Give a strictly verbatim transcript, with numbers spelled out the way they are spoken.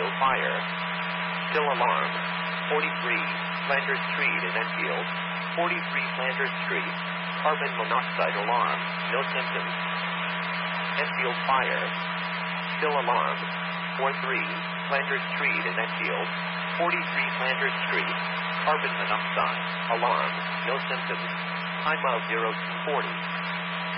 Enfield fire. Still alarm. forty-three, Flanders Street in Enfield. forty-three Flanders Street. Carbon monoxide alarm. No symptoms. Enfield fire. Still alarm. forty-three, Flanders Street in Enfield. forty-three Flanders Street. Carbon monoxide alarm. No symptoms. Time of zero two forty.